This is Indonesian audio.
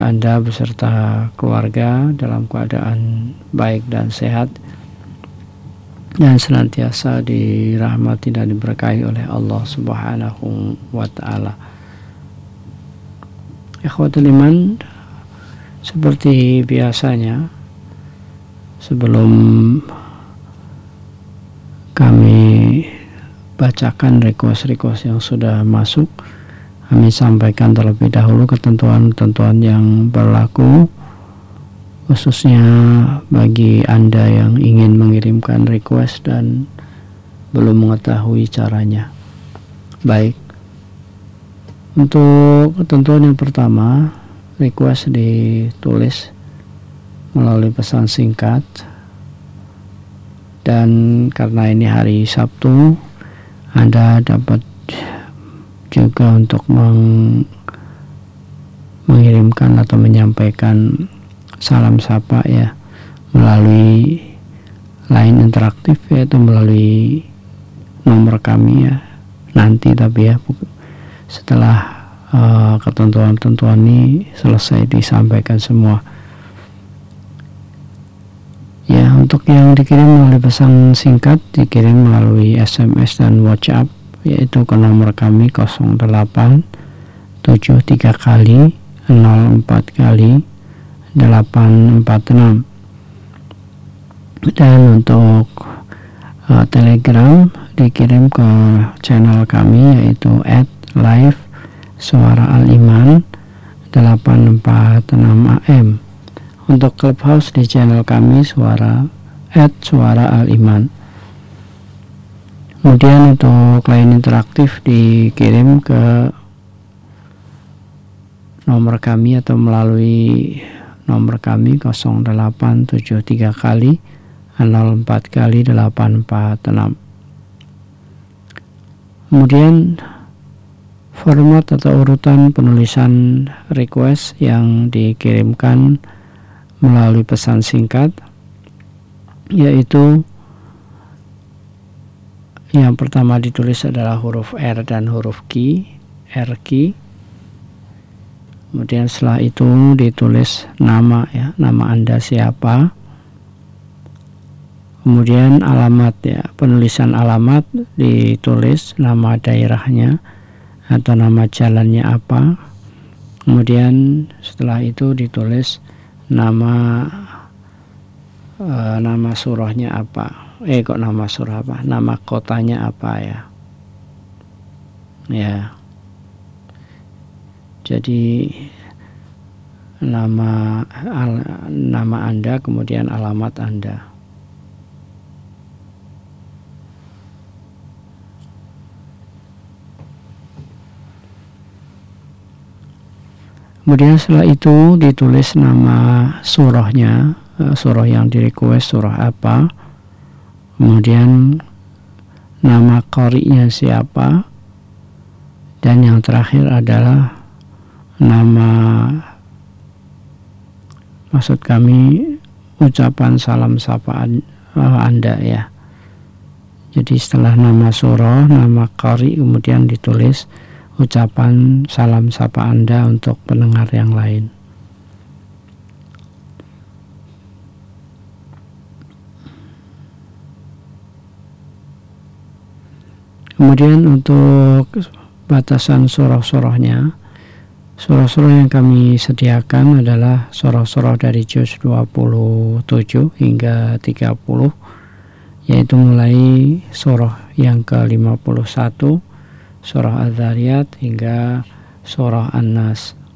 Anda beserta keluarga dalam keadaan baik dan sehat, dan senantiasa dirahmati dan diberkahi oleh Allah Subhanahu wa Ta'ala. Ikhwatul iman, seperti biasanya sebelum kami bacakan request-request yang sudah masuk, kami sampaikan terlebih dahulu ketentuan-ketentuan yang berlaku khususnya bagi Anda yang ingin mengirimkan request dan belum mengetahui caranya. Baik, untuk ketentuan yang pertama, request ditulis melalui pesan singkat, dan karena ini hari Sabtu, Anda dapat juga untuk mengirimkan atau menyampaikan salam sapa ya melalui line interaktif, yaitu melalui nomor kami ya nanti, tapi ya setelah ketentuan-ketentuan ini selesai disampaikan semua ya. Untuk yang dikirim melalui pesan singkat dikirim melalui SMS dan WhatsApp, yaitu ke nomor kami 0873 kali 04 kali 846. Dan untuk Telegram dikirim ke channel kami, yaitu @live suara al-iman 846 AM. Untuk Clubhouse di channel kami suara al-iman. Kemudian untuk line interaktif dikirim ke nomor kami atau melalui nomor kami 0873 kali 04 kali 846. Kemudian format atau urutan penulisan request yang dikirimkan melalui pesan singkat, yaitu yang pertama ditulis adalah huruf R dan huruf Q, RQ. Kemudian setelah itu ditulis nama ya, nama Anda siapa. Kemudian alamat ya, penulisan alamat ditulis nama daerahnya atau nama jalannya apa. Kemudian setelah itu ditulis nama surahnya apa. Nama surah apa? Nama kotanya apa ya? Ya. Jadi nama Anda, kemudian alamat Anda. Kemudian setelah itu ditulis nama surahnya, surah yang di request surah apa. Kemudian nama qari'nya siapa. Dan yang terakhir adalah maksud kami ucapan salam sapa Anda ya. Jadi setelah nama surah, nama qari, kemudian ditulis ucapan salam sapa Anda untuk pendengar yang lain. Kemudian untuk batasan surah-surahnya, surah-surah yang kami sediakan adalah surah-surah dari juz 27 hingga 30, yaitu mulai surah yang ke-51, surah Az-Zariyat hingga surah An-Nas.